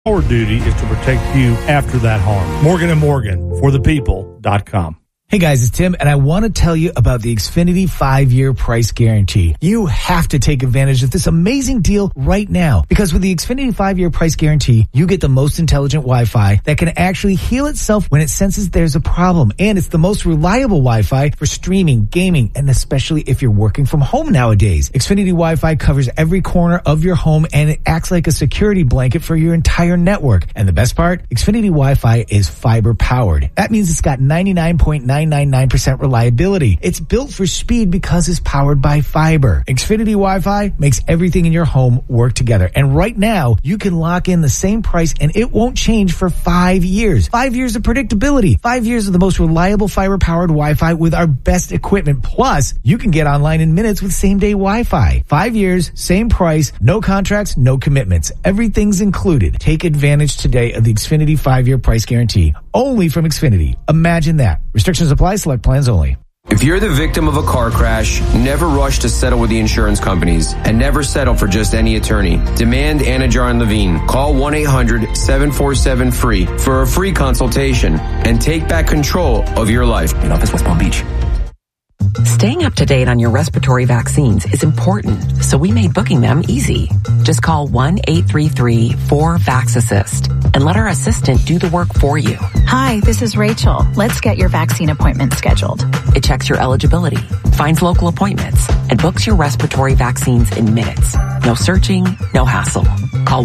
Our duty is to protect you after that harm. Morgan & Morgan, forthepeople.com. Hey guys, it's Tim, and I want to tell you about the Xfinity 5-year price guarantee. You have to take advantage of this amazing deal right now, because with the Xfinity 5-year price guarantee, you get the most intelligent Wi-Fi that can actually heal itself when it senses there's a problem. And it's the most reliable Wi-Fi for streaming, gaming, and especially if you're working from home nowadays. Xfinity Wi-Fi covers every corner of your home, and it acts like a security blanket for your entire network. And the best part, Xfinity Wi-Fi is fiber powered. That means it's got 99.999% reliability. It's built for speed because it's powered by fiber. Xfinity Wi-Fi makes everything in your home work together. And right now, you can lock in the same price and it won't change for 5 years. 5 years of predictability. 5 years of the most reliable fiber-powered Wi-Fi with our best equipment. Plus, you can get online in minutes with same-day Wi-Fi. 5 years, same price, no contracts, no commitments. Everything's included. Take advantage today of the Xfinity 5-year price guarantee. Only from Xfinity. Imagine that. Restrictions apply. Select plans only. If you're the victim of a car crash, never rush to settle with the insurance companies and never settle for just any attorney. Demand Anajar and Levine. Call 1-800-747-FREE for a free consultation and take back control of your life. In office, West Palm Beach. Staying up to date on your respiratory vaccines is important, so we made booking them easy. Just call 1-833-4VAX-ASSIST and let our assistant do the work for you. Hi, this is Rachel. Let's get your vaccine appointment scheduled. It checks your eligibility, finds local appointments, and books your respiratory vaccines in minutes. No searching, no hassle. Call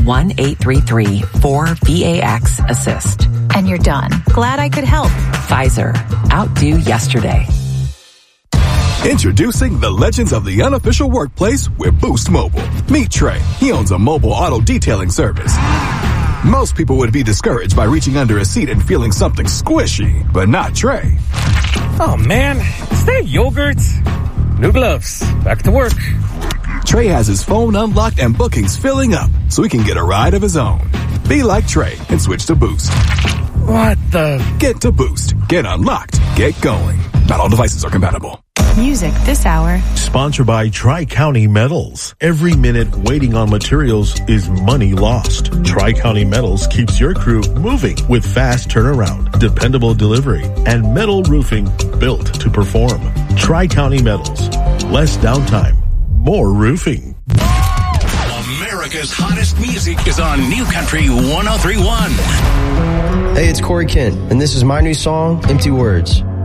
1-833-4VAX-ASSIST. And you're done. Glad I could help. Pfizer. Outdo yesterday. Introducing the legends of the unofficial workplace with Boost Mobile. Meet Trey. He owns a mobile auto detailing service. Most people would be discouraged by reaching under a seat and feeling something squishy, but not Trey. Oh man, is that yogurt? New gloves. Back to work. Trey has his phone unlocked and bookings filling up so he can get a ride of his own. Be like Trey and switch to Boost. What the? Get to Boost. Get unlocked. Get going. Not all devices are compatible. Music this hour. Sponsored by Tri-County Metals. Every minute waiting on materials is money lost. Tri-County Metals keeps your crew moving with fast turnaround, dependable delivery, and metal roofing built to perform. Tri-County Metals. Less downtime, more roofing. America's hottest music is on New Country 103.1. Hey, it's Corey Kent, and this is my new song, Empty Words.